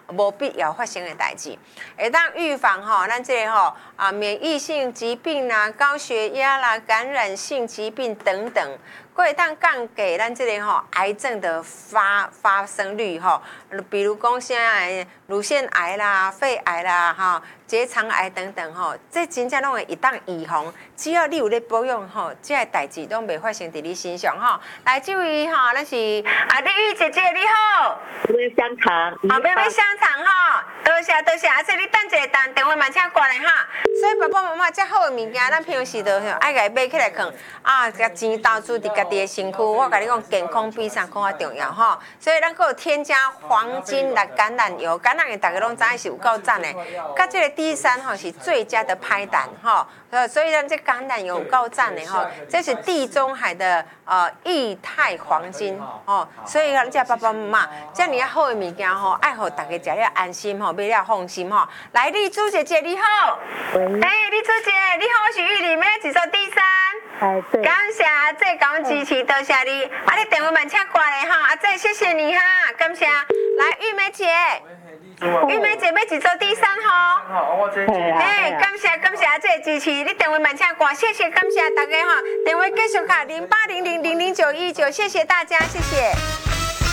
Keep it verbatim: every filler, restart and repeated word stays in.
无必要发生的代志，会当预防吼，咱这个吼啊免疫性疾病啦、高血压啦、感染性疾病等等。会当降低咱这个吼癌症的发发生率吼，比如讲像乳腺癌啦、肺癌啦、哈结肠癌等等吼，这真正拢会一当预防。只要你有咧保养吼，这个代志拢袂发生伫你身上吼。来，这位吼，咱是啊，丽玉姐姐你好， 买香肠， 好，买买香肠吼，多谢多谢，啊，这你等一下等电话慢请挂来哈。所以爸爸妈妈这好的物件，咱平时就爱甲伊买起来放，啊，甲钱投资伫家己的身躯。我甲你讲，健康比啥更加重要吼。所以咱还有添加黄金来橄榄油，橄榄油大家拢知影是有够赞的，甲这个 D 三吼是最佳的拍档吼。所以咱这橄榄油有够赞的吼，这是地中海的呃液态黄金哦。所以咱这爸爸妈妈，这样好的物件吼，爱互大家食了安心吼，买了放心吼。来，丽珠姐姐你好。哎，李主姐，你好，我是玉里，要几座第三？ 哎，对。 感谢这感恩支持，多谢你。啊，你电话慢请挂来哈，啊，这谢谢你哈，感谢。来，玉梅姐，玉梅姐要几座第三吼？ 好，我这哎，感谢感谢这支持，你电话慢请挂，谢谢感谢大家哈，电话继续卡零八零零零零九一九，谢谢大家，谢谢。